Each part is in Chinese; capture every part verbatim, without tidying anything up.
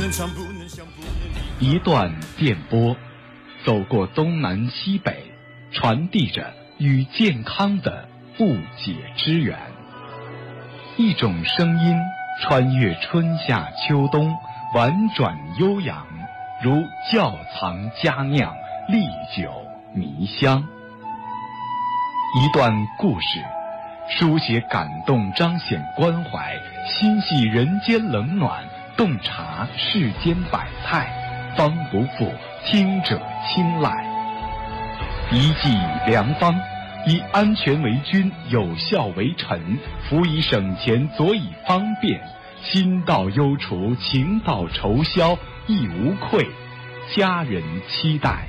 一段电波，走过东南西北，传递着与健康的不解之缘。一种声音穿越春夏秋冬，婉转悠扬，如窖藏佳酿，历久弥香。一段故事，书写感动，彰显关怀，心系人间冷暖，洞察世间百态，方不负听者青睐。一剂良方，以安全为君，有效为臣，辅以省钱，佐以方便，心到忧除，情到愁消，亦无愧，家人期待。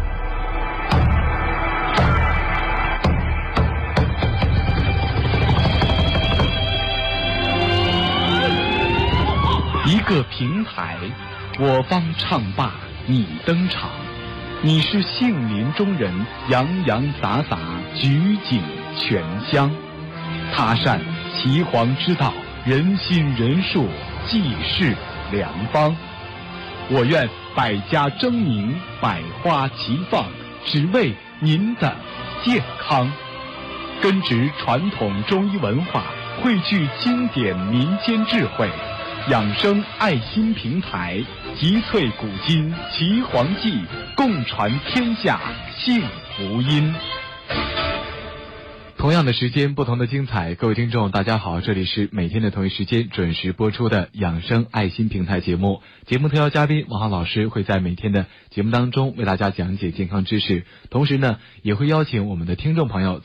一个平台，我方唱罢你登场，你是杏林中人，洋洋洒洒，举景全香。他善岐黄之道，人心人术，济世良方。我愿百家争鸣，百花齐放，只为您的健康。根植传统中医文化，汇聚经典民间智慧，养生爱心平台，集萃古今岐黄记，共传天下幸福音。 同样的时间，不同的精彩。各位听众大家好，这里是每天的同一时间准时播出的养生爱心平台节目。节目特邀嘉宾王浩老师会在每天的节目当中为大家讲解健康知识，同时呢也会邀请我们的听众朋友